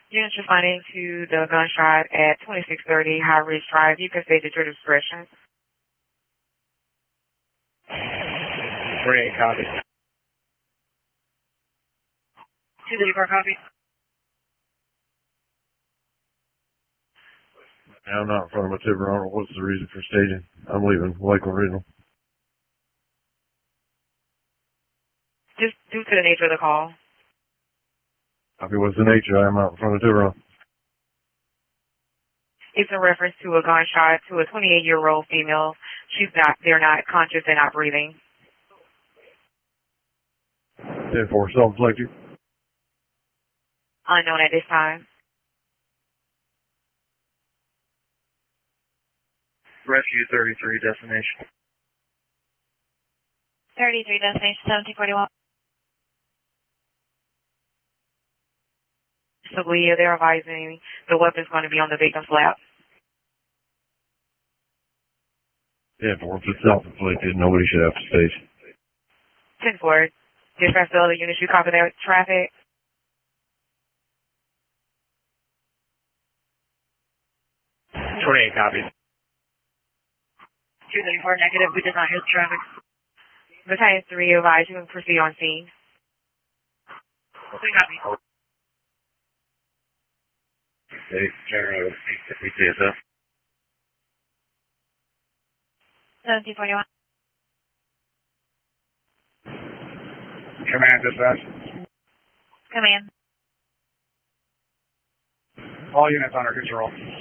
Units responding to the gunshot at 2630 High Ridge Drive. You can state at your discretion. 28 copy. 234 copy. I'm not in front of my Tiburon. What's the reason for staging? I'm leaving Lakeland Regional. Just due to the nature of the call. Copy, what's the nature? I'm out in front of Tiburon. It's in reference to a gunshot to a 28-year-old female. They're not conscious and not breathing. 10-4, self-inflicted. Unknown at this time. Rescue 33, destination. 33, destination 1741. So they're advising the weapon's going to be on the victim's lap. 10-4, if it's self-inflicted, nobody should have to stage. 10-4. Dispatch the other units. You copy that traffic? Copy. 234 negative. We did not hear the traffic. Battalion 3 advise you can proceed on scene. We copy. Hey, General, BTSF. 1741. Command dispatch. Command. All units under control.